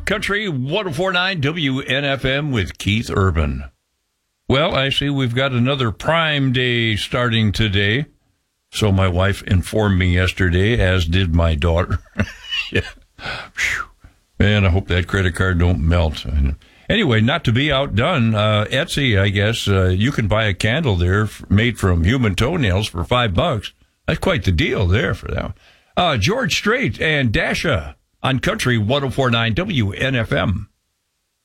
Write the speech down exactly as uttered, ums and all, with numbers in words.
Country one oh four point nine W N F M with Keith Urban. Well, I see we've got another Prime Day starting today. So my wife informed me yesterday, as did my daughter. Yeah. Man, I hope that credit card don't melt. Anyway, not to be outdone, uh, Etsy, I guess, uh, you can buy a candle there made from human toenails for five bucks. That's quite the deal there for that. Uh, George Strait and Dasha on Country one oh four point nine W N F M.